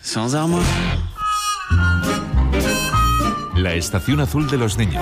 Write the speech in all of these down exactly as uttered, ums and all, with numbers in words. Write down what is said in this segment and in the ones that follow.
sans armoire. La estación azul de los niños.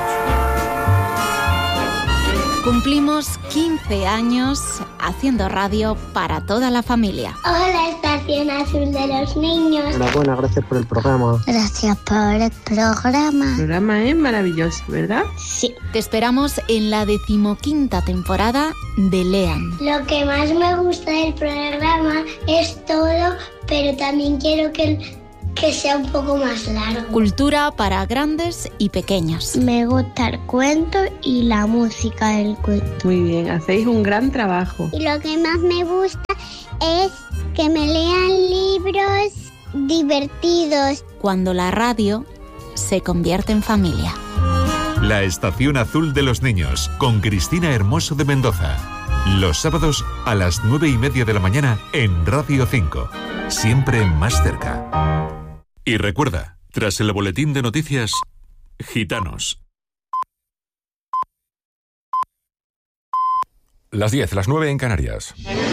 Cumplimos quince años haciendo radio para toda la familia. Hola, Estación Azul de los Niños. Enhorabuena, gracias por el programa. Gracias por el programa. El programa es maravilloso, ¿verdad? Sí. Te esperamos en la decimoquinta temporada de Lean. Lo que más me gusta del programa es todo, pero también quiero que el... que sea un poco más largo. Cultura para grandes y pequeños. Me gusta el cuento y la música del cuento. Muy bien, hacéis un gran trabajo. Y lo que más me gusta es que me lean libros divertidos. Cuando la radio se convierte en familia. La estación azul de los niños, con Cristina Hermoso de Mendoza. Los sábados a las nueve y media de la mañana en Radio cinco. Siempre más cerca. Y recuerda, tras el boletín de noticias, Gitanos. Las diez, las nueve en Canarias.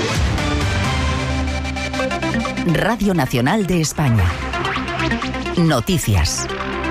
Radio Nacional de España. Noticias.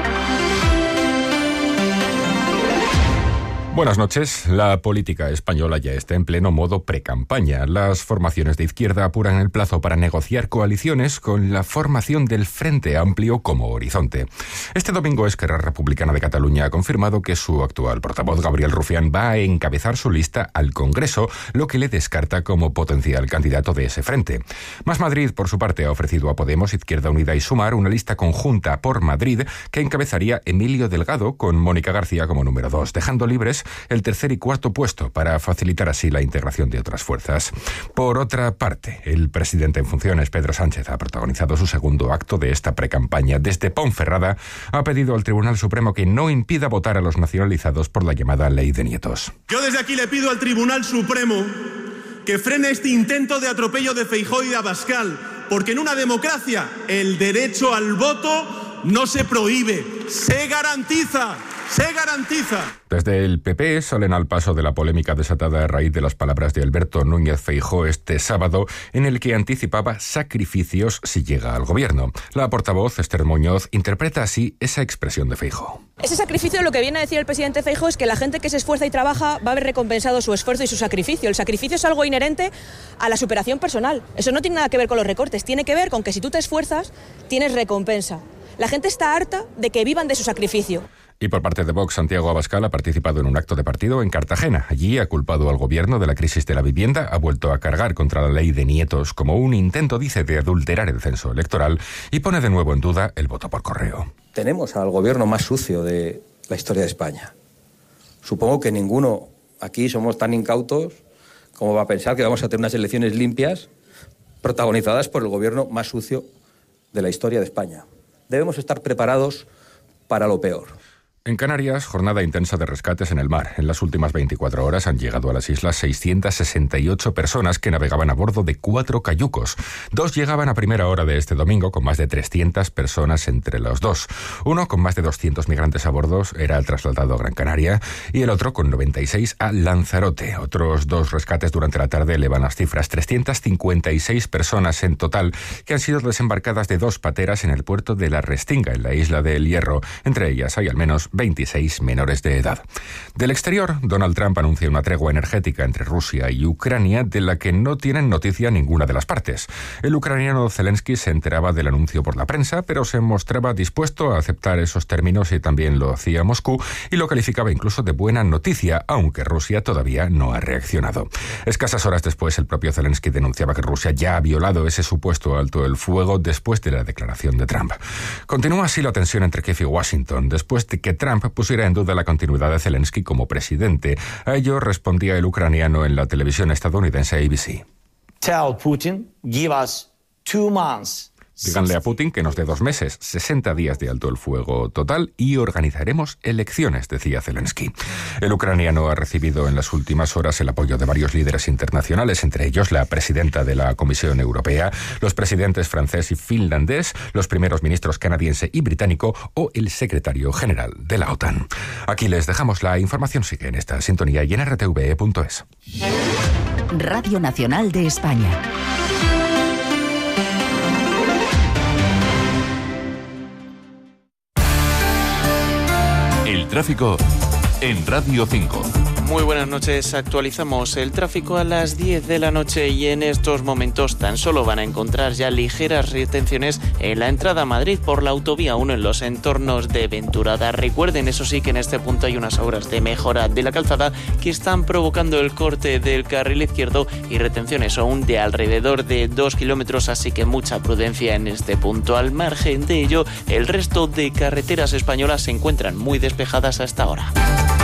Buenas noches. La política española ya está en pleno modo precampaña. Las formaciones de izquierda apuran el plazo para negociar coaliciones con la formación del Frente Amplio como horizonte. Este domingo Esquerra Republicana de Cataluña ha confirmado que su actual portavoz, Gabriel Rufián, va a encabezar su lista al Congreso, lo que le descarta como potencial candidato de ese frente. Más Madrid, por su parte, ha ofrecido a Podemos, Izquierda Unida y Sumar una lista conjunta por Madrid que encabezaría Emilio Delgado con Mónica García como número dos, dejando libres el tercer y cuarto puesto para facilitar así la integración de otras fuerzas. Por otra parte, el presidente en funciones, Pedro Sánchez, ha protagonizado su segundo acto de esta precampaña. Desde Ponferrada ha pedido al Tribunal Supremo que no impida votar a los nacionalizados por la llamada Ley de Nietos. Yo desde aquí le pido al Tribunal Supremo que frene este intento de atropello de Feijóo y de Abascal, porque en una democracia el derecho al voto no se prohíbe, se garantiza. ¡Se garantiza! Desde el P P salen al paso de la polémica desatada a raíz de las palabras de Alberto Núñez Feijóo este sábado, en el que anticipaba sacrificios si llega al gobierno. La portavoz, Esther Muñoz, interpreta así esa expresión de Feijóo. Ese sacrificio, lo que viene a decir el presidente Feijóo es que la gente que se esfuerza y trabaja va a haber recompensado su esfuerzo y su sacrificio. El sacrificio es algo inherente a la superación personal. Eso no tiene nada que ver con los recortes, tiene que ver con que si tú te esfuerzas, tienes recompensa. La gente está harta de que vivan de su sacrificio. Y por parte de Vox, Santiago Abascal ha participado en un acto de partido en Cartagena. Allí ha culpado al gobierno de la crisis de la vivienda, ha vuelto a cargar contra la Ley de Nietos como un intento, dice, de adulterar el censo electoral y pone de nuevo en duda el voto por correo. Tenemos al gobierno más sucio de la historia de España. Supongo que ninguno aquí somos tan incautos como va a pensar que vamos a tener unas elecciones limpias protagonizadas por el gobierno más sucio de la historia de España. Debemos estar preparados para lo peor. En Canarias, jornada intensa de rescates en el mar. En las últimas veinticuatro horas han llegado a las islas seiscientas sesenta y ocho personas que navegaban a bordo de cuatro cayucos. Dos llegaban a primera hora de este domingo con más de trescientas personas entre los dos. Uno, con más de doscientos migrantes a bordo, era trasladado a Gran Canaria y el otro, con noventa y seis, a Lanzarote. Otros dos rescates durante la tarde elevan las cifras. trescientas cincuenta y seis personas en total que han sido desembarcadas de dos pateras en el puerto de La Restinga, en la isla de El Hierro. Entre ellas hay al menos veintiséis menores de edad. Del exterior, Donald Trump anuncia una tregua energética entre Rusia y Ucrania de la que no tienen noticia ninguna de las partes. El ucraniano Zelensky se enteraba del anuncio por la prensa, pero se mostraba dispuesto a aceptar esos términos y también lo hacía Moscú y lo calificaba incluso de buena noticia, aunque Rusia todavía no ha reaccionado. Escasas horas después, el propio Zelensky denunciaba que Rusia ya ha violado ese supuesto alto el fuego después de la declaración de Trump. Continúa así la tensión entre Kiev y Washington, después de que Trump pusiera en duda la continuidad de Zelensky como presidente. A ello respondía el ucraniano en la televisión estadounidense A B C. Tell Putin, give us two months. Díganle a Putin que nos dé dos meses, sesenta días de alto el fuego total y organizaremos elecciones, decía Zelensky. El ucraniano ha recibido en las últimas horas el apoyo de varios líderes internacionales, entre ellos la presidenta de la Comisión Europea, los presidentes francés y finlandés, los primeros ministros canadiense y británico o el secretario general de la OTAN. Aquí les dejamos la información, sigue en esta sintonía y en R T V E punto es. Radio Nacional de España. tráfico en Radio cinco. Muy buenas noches, actualizamos el tráfico a las diez de la noche y en estos momentos tan solo van a encontrar ya ligeras retenciones en la entrada a Madrid por la autovía uno en los entornos de Venturada. Recuerden, eso sí, que en este punto hay unas obras de mejora de la calzada que están provocando el corte del carril izquierdo y retenciones aún de alrededor de dos kilómetros, así que mucha prudencia en este punto. Al margen de ello, el resto de carreteras españolas se encuentran muy despejadas hasta ahora.